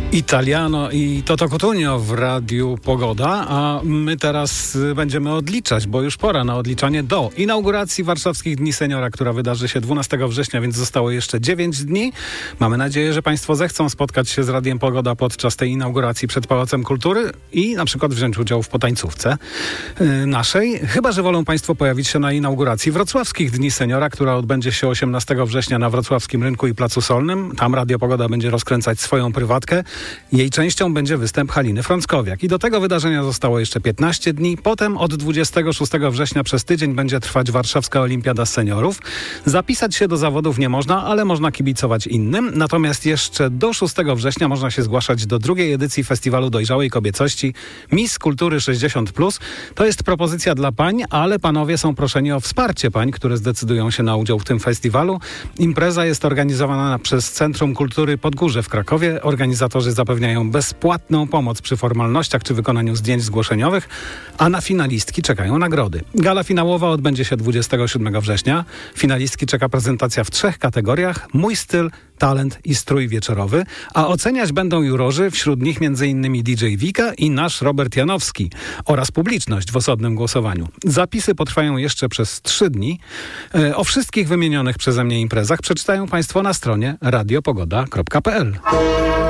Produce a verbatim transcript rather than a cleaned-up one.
Italiano i Toto Cutugno w Radiu Pogoda, a my teraz będziemy odliczać, bo już pora na odliczanie do inauguracji Warszawskich Dni Seniora, która wydarzy się dwunastego września, więc zostało jeszcze dziewięć dni. Mamy nadzieję, że Państwo zechcą spotkać się z Radiem Pogoda podczas tej inauguracji przed Pałacem Kultury i na przykład wziąć udział w potańcówce yy, naszej. Chyba że wolą Państwo pojawić się na inauguracji Wrocławskich Dni Seniora, która odbędzie się osiemnastego września na Wrocławskim Rynku i Placu Solnym. Tam Radio Pogoda będzie rozkręcać swoją prywatkę. Jej częścią będzie występ Haliny Frąckowiak. I do tego wydarzenia zostało jeszcze piętnaście dni. Potem od dwudziestego szóstego września przez tydzień będzie trwać Warszawska Olimpiada Seniorów. Zapisać się do zawodów nie można, ale można kibicować innym. Natomiast jeszcze do szóstego września można się zgłaszać do drugiej edycji Festiwalu Dojrzałej Kobiecości Miss Kultury sześćdziesiąt plus. To jest propozycja dla pań, ale panowie są proszeni o wsparcie pań, które zdecydują się na udział w tym festiwalu. Impreza jest organizowana przez Centrum Kultury Podgórze w Krakowie. Organizatorzy zapewniają bezpłatną pomoc przy formalnościach czy wykonaniu zdjęć zgłoszeniowych, a na finalistki czekają nagrody. Gala finałowa odbędzie się dwudziestego siódmego września. Finalistki czeka prezentacja w trzech kategoriach: mój styl, talent i strój wieczorowy, a oceniać będą jurorzy, wśród nich m.in. D J Wika i nasz Robert Janowski oraz publiczność w osobnym głosowaniu. Zapisy potrwają jeszcze przez trzy dni. E, o wszystkich wymienionych przeze mnie imprezach przeczytają Państwo na stronie radiopogoda kropka p l.